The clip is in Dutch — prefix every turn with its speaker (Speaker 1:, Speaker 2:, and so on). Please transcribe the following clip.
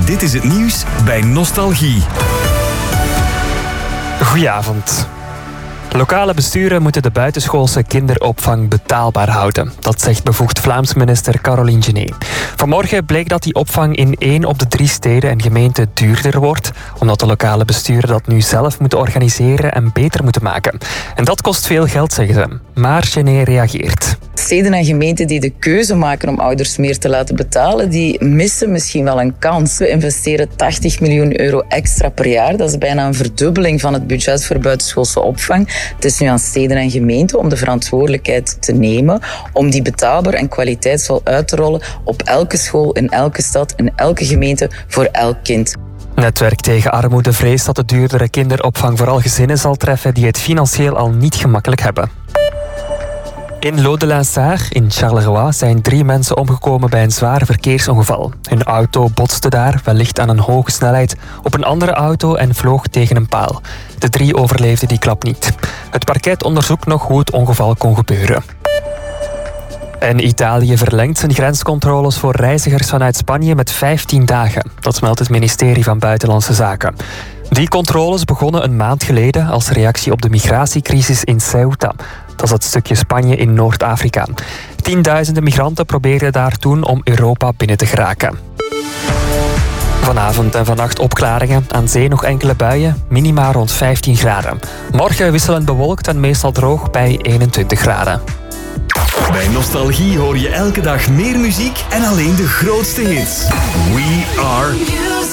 Speaker 1: Dit is het nieuws bij Nostalgie.
Speaker 2: Goedenavond. Lokale besturen moeten de buitenschoolse kinderopvang betaalbaar houden. Dat zegt bevoegd Vlaams minister Caroline Genet. Vanmorgen bleek dat die opvang in 1 op de 3 steden en gemeenten duurder wordt, omdat de lokale besturen dat nu zelf moeten organiseren en beter moeten maken. En dat kost veel geld, zeggen ze. Maar Genet reageert.
Speaker 3: Steden en gemeenten die de keuze maken om ouders meer te laten betalen, die missen misschien wel een kans. We investeren 80 miljoen euro extra per jaar. Dat is bijna een verdubbeling van het budget voor buitenschoolse opvang. Het is nu aan steden en gemeenten om de verantwoordelijkheid te nemen om die betaalbaar en kwaliteitsvol uit te rollen op elke school, in elke stad, in elke gemeente, voor elk kind.
Speaker 2: Netwerk tegen armoede vreest dat de duurdere kinderopvang vooral gezinnen zal treffen die het financieel al niet gemakkelijk hebben. In Laux-de-Linsart in Charleroi zijn 3 mensen omgekomen bij een zwaar verkeersongeval. Hun auto botste daar, wellicht aan een hoge snelheid, op een andere auto en vloog tegen een paal. De 3 overleefden die klap niet. Het parket onderzoekt nog hoe het ongeval kon gebeuren. En Italië verlengt zijn grenscontroles voor reizigers vanuit Spanje met 15 dagen. Dat meldt het ministerie van Buitenlandse Zaken. Die controles begonnen een maand geleden als reactie op de migratiecrisis in Ceuta. Dat is het stukje Spanje in Noord-Afrika. Tienduizenden migranten probeerden daar toen om Europa binnen te geraken. Vanavond en vannacht opklaringen, aan zee nog enkele buien, minima rond 15 graden. Morgen wisselend bewolkt en meestal droog bij 21 graden.
Speaker 1: Bij Nostalgie hoor je elke dag meer muziek en alleen de grootste hits. We are